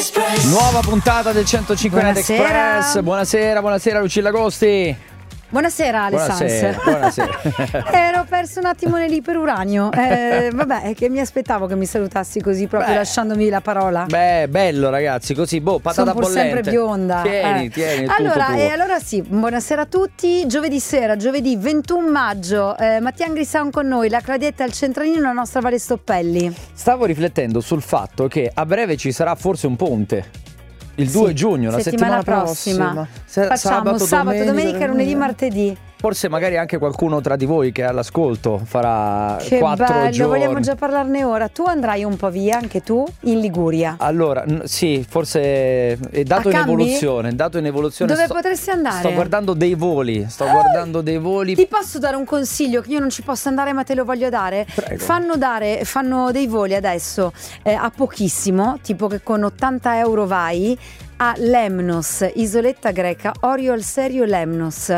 Nuova puntata del 105 Night Express. Buonasera Lucilla Agosti. Buonasera Alessandro. Buonasera. Ero perso un attimo nell'iperuranio. Vabbè, è che mi aspettavo che mi salutassi così, proprio lasciandomi la parola. Beh, bello ragazzi, così, patata bollente. Sono sempre bionda. Tieni, allora sì, buonasera a tutti. Giovedì 21 maggio, Mattia Angrissan con noi, la Claudietta al centralino, la nostra Vale Stoppelli. Stavo riflettendo sul fatto che a breve ci sarà forse un ponte. Il 2 giugno, la settimana prossima. Facciamo sabato, domenica, lunedì, martedì. Forse magari anche qualcuno tra di voi che è all'ascolto farà 4 bello, giorni. Vogliamo già parlarne ora. Tu andrai un po' via, anche tu, in Liguria. Allora, sì, forse è dato in evoluzione. Dove potresti andare? Sto guardando dei voli. Ti posso dare un consiglio, che io non ci posso andare ma te lo voglio dare? Prego. Fanno dei voli adesso a pochissimo, tipo che con 80 euro vai a Lemnos, isoletta greca, Orio al Serio Lemnos,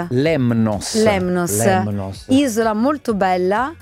isola molto bella,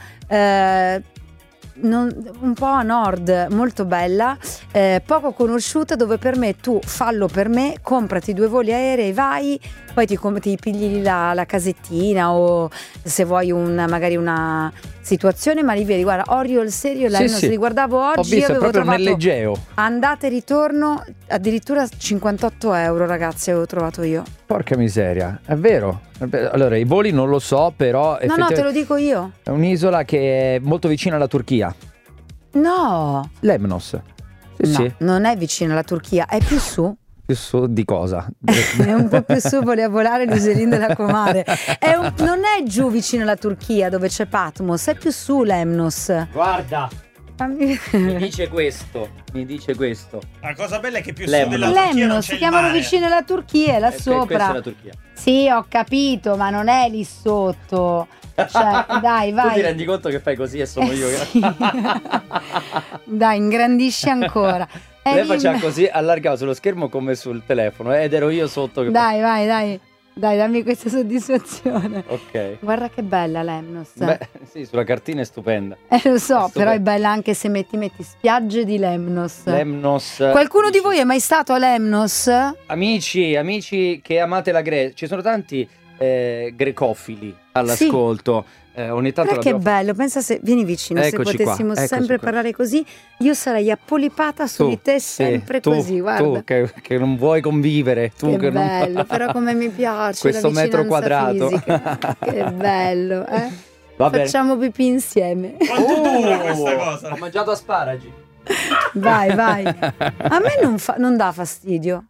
un po' a nord, molto bella, poco conosciuta, dove per me tu fallo per me, comprati 2 voli aerei, vai, poi ti pigli la casettina, o se vuoi magari una situazione, ma li vedi, guarda, Orio al Serio, sì. li guardavo oggi. Ho visto, avevo proprio trovato nell'Egeo. andata e ritorno addirittura 58 euro, ragazzi, avevo trovato io. Porca miseria, è vero. Allora, i voli non lo so, però No, te lo dico io. È un'isola che è molto vicina alla Turchia. No. Lemnos. Sì. Non è vicino alla Turchia, è più su. Più su di cosa? È un po' più su, voleva volare l'Uselin della Comare. Non è giù vicino alla Turchia dove c'è Patmos, è più su Lemnos. Guarda, mi dice questo. La cosa bella è che più Lemnos. su della Turchia non Lemnos c'è si il chiamano mare. vicino alla Turchia, è là sopra. Questa è la Turchia. Sì, ho capito, ma non è lì sotto. Cioè, dai, vai. Tu ti rendi conto che fai così e sono io che... Sì. Dai, ingrandisci ancora. Lei faceva così, allargava sullo schermo come sul telefono, ed ero io sotto che... Dai, dammi questa soddisfazione. Ok. Guarda che bella Lemnos. Beh, sì, sulla cartina è stupenda. Lo so, però è bella anche se metti spiagge di Lemnos. Qualcuno di voi è mai stato a Lemnos? Amici che amate la Grecia, ci sono tanti grecofili all'ascolto. Ogni tanto che bello, pensa se vieni vicino, Eccoci se potessimo qua. sempre parlare così, io sarei appolipata su di te sempre così, guarda. Tu che non vuoi convivere, tu che bello, non... però come mi piace questo la metro quadrato. Fisica. Che bello, eh? Va bene. Facciamo pipì insieme. Quanto dura questa cosa? Ho mangiato asparagi. Vai. A me non dà fastidio.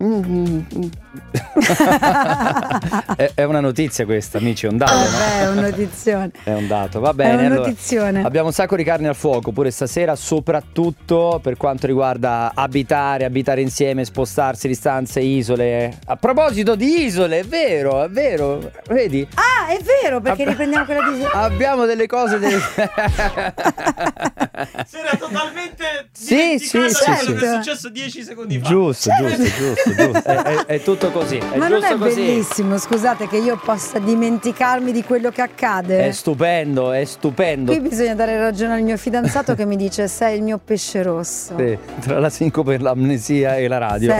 È una notizia questa, amici, è un dato. È un notizione. È un dato, va bene. È una notizione. Abbiamo un sacco di carne al fuoco pure stasera, soprattutto per quanto riguarda abitare insieme, spostarsi, distanze, isole. A proposito di isole, è vero, vedi? Ah, è vero, perché riprendiamo quella di... Abbiamo delle cose Si era totalmente Sì, quello che è successo 10 secondi fa. Giusto. È tutto così. Ma non è così. bellissimo, scusate, che io possa dimenticarmi di quello che accade? È stupendo. Qui bisogna dare ragione al mio fidanzato che mi dice: sei il mio pesce rosso. Sì, tra la sincope, l'amnesia e la radio.